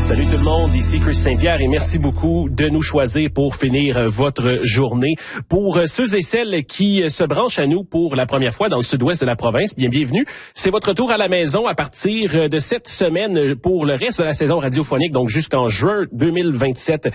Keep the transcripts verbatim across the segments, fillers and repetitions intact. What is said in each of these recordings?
Salut tout le monde, ici Chris Saint-Pierre et merci beaucoup de nous choisir pour finir votre journée. Pour ceux et celles qui se branchent à nous pour la première fois dans le sud-ouest de la province, bien bienvenue. C'est votre retour à la maison à partir de cette semaine pour le reste de la saison radiophonique, donc jusqu'en juin deux mille vingt-sept.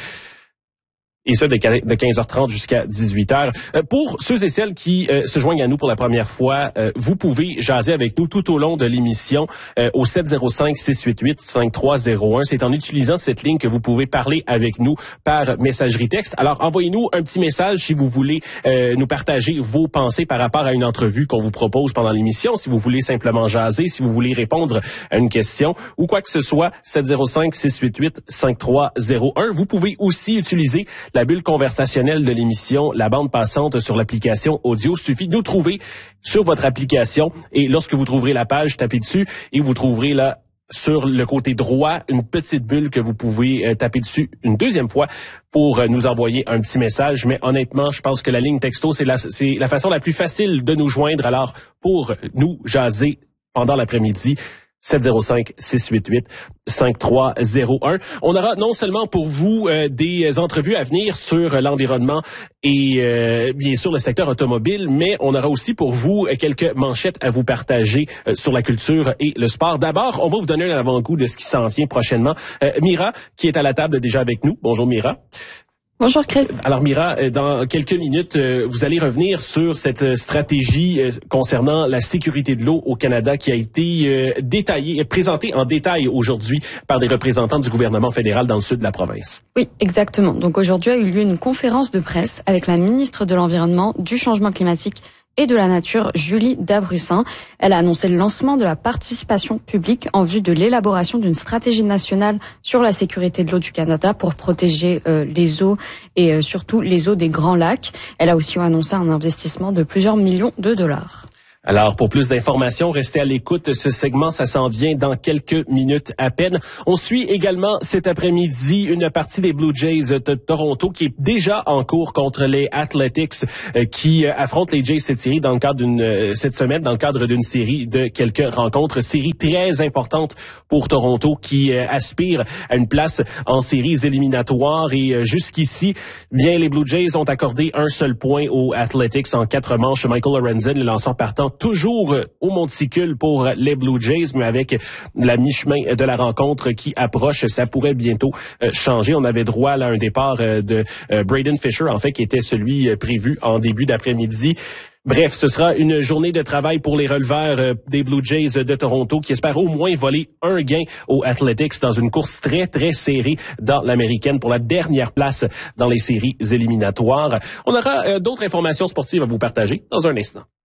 Et ça, de quinze heures trente jusqu'à dix-huit heures. Pour ceux et celles qui euh, se joignent à nous pour la première fois, euh, vous pouvez jaser avec nous tout au long de l'émission euh, au sept zéro cinq, six huit huit, cinq trois zéro un. C'est en utilisant cette ligne que vous pouvez parler avec nous par messagerie texte. Alors, envoyez-nous un petit message si vous voulez euh, nous partager vos pensées par rapport à une entrevue qu'on vous propose pendant l'émission, si vous voulez simplement jaser, si vous voulez répondre à une question ou quoi que ce soit, sept zéro cinq, six huit huit, cinq trois zéro un. Vous pouvez aussi utiliser la bulle conversationnelle de l'émission, la bande passante sur l'application audio. Il suffit de nous trouver sur votre application et lorsque vous trouverez la page, tapez dessus et vous trouverez là sur le côté droit une petite bulle que vous pouvez euh, taper dessus une deuxième fois pour euh, nous envoyer un petit message. Mais honnêtement, je pense que la ligne texto, c'est la, c'est la façon la plus facile de nous joindre. Alors, pour nous jaser pendant l'après-midi, sept zéro cinq, six huit huit, cinq trois zéro un. On aura non seulement pour vous euh, des entrevues à venir sur l'environnement et euh, bien sûr le secteur automobile, mais on aura aussi pour vous quelques manchettes à vous partager euh, sur la culture et le sport. D'abord, on va vous donner un avant-goût de ce qui s'en vient prochainement. Euh, Mira, qui est à la table déjà avec nous. Bonjour Mira. Bonjour Chris. Alors Mira, dans quelques minutes, vous allez revenir sur cette stratégie concernant la sécurité de l'eau au Canada qui a été détaillée, présentée en détail aujourd'hui par des représentants du gouvernement fédéral dans le sud de la province. Oui, exactement. Donc aujourd'hui a eu lieu une conférence de presse avec la ministre de l'Environnement, du Changement climatique et de la Nature, Julie Dabrussin. Elle a annoncé le lancement de la participation publique en vue de l'élaboration d'une stratégie nationale sur la sécurité de l'eau du Canada pour protéger euh, les eaux et euh, surtout les eaux des Grands Lacs. Elle a aussi annoncé un investissement de plusieurs millions de dollars. Alors, pour plus d'informations, restez à l'écoute. Ce segment, ça s'en vient dans quelques minutes à peine. On suit également cet après-midi une partie des Blue Jays de Toronto qui est déjà en cours contre les Athletics euh, qui euh, affrontent les Jays cette série dans le cadre d'une euh, cette semaine dans le cadre d'une série de quelques rencontres, série très importante pour Toronto qui euh, aspire à une place en séries éliminatoires et euh, jusqu'ici, bien les Blue Jays ont accordé un seul point aux Athletics en quatre manches. Michael Lorenzen, le lanceur partant, toujours au monticule pour les Blue Jays, mais avec la mi-chemin de la rencontre qui approche, ça pourrait bientôt changer. On avait droit là, à un départ de Braden Fisher, en fait, qui était celui prévu en début d'après-midi. Bref, ce sera une journée de travail pour les releveurs des Blue Jays de Toronto qui espèrent au moins voler un gain aux Athletics dans une course très, très serrée dans l'américaine pour la dernière place dans les séries éliminatoires. On aura d'autres informations sportives à vous partager dans un instant.